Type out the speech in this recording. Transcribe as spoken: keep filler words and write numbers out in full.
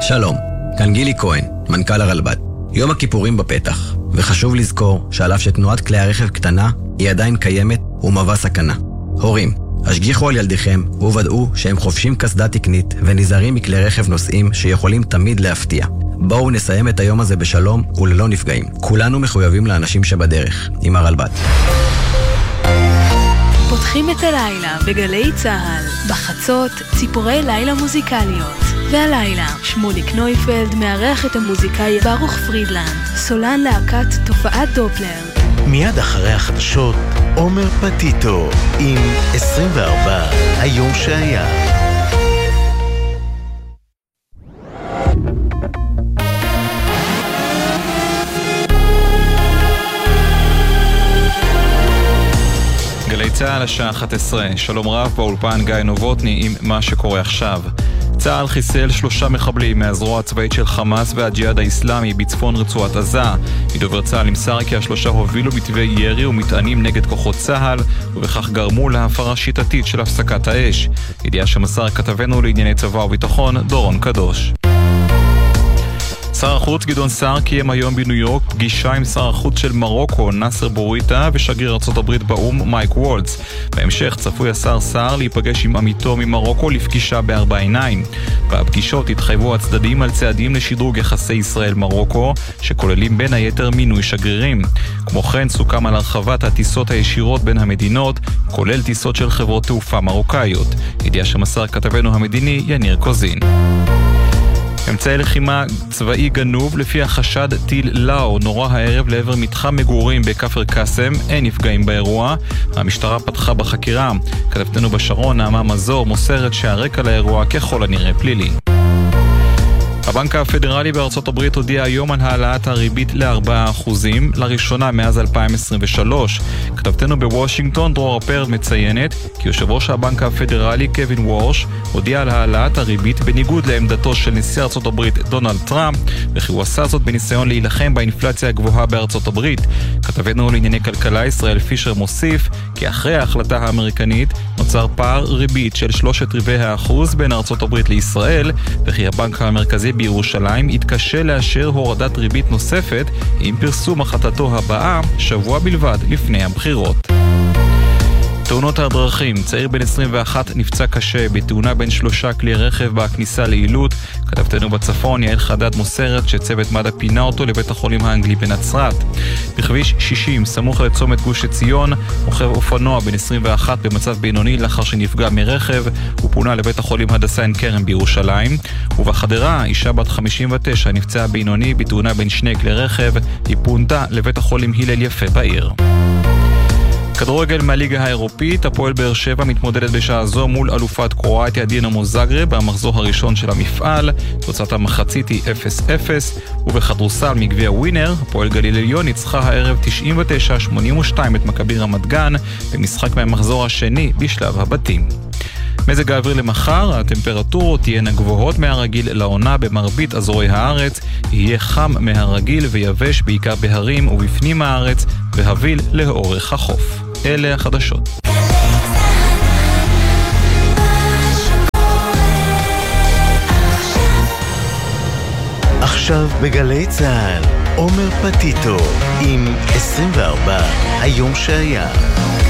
שלום, כאן גילי כהן, מנכ"ל הרלב"ד. יום הכיפורים בפתח, וחשוב לזכור שעל אף שתנועת כלי הרכב קטנה, היא עדיין קיימת ומהווה סכנה. הורים, השגיחו על ילדיכם וודאו שהם חובשים קסדה תקנית ונזהרים מכלי רכב נוסעים שיכולים תמיד להפתיע. בואו נסיים את היום הזה בשלום וללא נפגעים. כולנו מחויבים לאנשים שבדרך, עם הרלב"ד. פותחים את הלילה בגלי צהל, בחצות ציפורי לילה מוזיקליות. והלילה, שמוליק נויפלד מארח את המוזיקאי ברוך פרידלנד, סולן להקת תופעת דופלר. מיד אחרי החדשות, עומר פטיטו עם עשרים וארבע, היום שהיה. גלי צהל השעה אחת עשרה, שלום רב באולפן גיא נובוטני עם מה שקורה עכשיו. צהל חיסל שלושה מחבלים מהזרוע הצבאית של חמאס והג'יהאד האסלאמי בצפון רצועת עזה. מדובר צהל נמסר כי השלושה הובילו מתווה ירי ומטענים נגד כוחות צהל, ובכך גרמו להפרה שיטתית של הפסקת האש. ידיעה שמסר כתבנו לענייני צבא וביטחון דורון קדוש. שר החוץ גדעון סער קיים היום בניו יורק פגישה עם שר החוץ של מרוקו נאסר בוריטה ושגריר ארצות הברית באום מייק וולץ. בהמשך צפוי השר סער להיפגש עם עמיתו ממרוקו לפגישה בארבע עיניים. בפגישות התחייבו הצדדים על צעדים לשדרוג יחסי ישראל-מרוקו שכוללים בין היתר מינוי שגרירים. כמו כן סוכם על הרחבת הטיסות הישירות בין המדינות, כולל טיסות של חברות תעופה מרוקאיות. ידיעה שמסר כתבנו המדיני יניר קוזין. אמצעי לחימה צבאי גנוב, לפי החשד טיל לאו נורא הערב לעבר מתחם מגורים בכפר קאסם, אין נפגעים באירוע. המשטרה פתחה בחקירה. כתבתנו בשרון נעמה מזור מוסרת שהרקע לאירוע ככל הנראה פלילי. הבנק הפדרלי בארצות הברית הודיע היום על העלאת הריבית ל-ארבעה אחוזים, לראשונה מאז אלפיים עשרים ושלוש. כתבתנו בוושינגטון דרור פרד מציינת כי יושב ראש הבנק הפדרלי קווין וורש הודיע על העלאת הריבית בניגוד לעמדתו של נשיא ארצות הברית דונלד טראמפ, וכי הוא עשה זאת בניסיון להילחם באינפלציה הגבוהה בארצות הברית. כתבנו לענייני כלכלה ישראל פישר מוסיף כי אחרי ההחלטה האמריקנית נוצר פער ריבית של שלושת רבעי האחוז בין ארצות הברית לישראל, וכי הבנק המרכזי בירושלים התקשה לאשר הורדת ריבית נוספת עם פרסום החלטתו הבאה שבוע בלבד לפני הבחירות. תאונות הדרכים, צעיר בן עשרים ואחת נפצע קשה בתאונה בין שלושה כלי רכב בכניסה לעילות. כתבתנו בצפון יעל חדד מוסרת שצוות מד"א פינה אותו לבית החולים האנגלי בנצרת. בכביש שישים סמוך לצומת גוש עציון רוכב אופנוע בן עשרים ואחת במצב בינוני לאחר שנפגע מרכב, הוא פונה לבית החולים הדסה עין כרם בירושלים. ובחדרה אישה בת חמישים ותשע נפצעה בינוני בתאונה בין שני כלי רכב, היא פונתה לבית החולים הלל יפה בעיר. כדורגל מהליגה האירופית, הפועל באר שבע מתמודדת בשעה זו מול אלופת קרואטיה דינמו זאגרב במחזור הראשון של המפעל. תוצאת המחצית היא אפס אפס, ובכדורסל מגביע ווינר, הפועל גליל עליון ניצחה הערב תשעים ותשע שמונים ושתיים את מכבי רמת גן במשחק מהמחזור השני בשלב הבתים. מזג האוויר למחר, הטמפרטורות תהיינה גבוהות מהרגיל לעונה במרבית אזורי הארץ, יהיה חם מהרגיל ויבש בעיקר בהרים ובפנים הארץ והביל לאורך החוף. אלה החדשות. עכשיו בגלי צהל, עומר פטיטו עם עשרים וארבע, היום שהיה.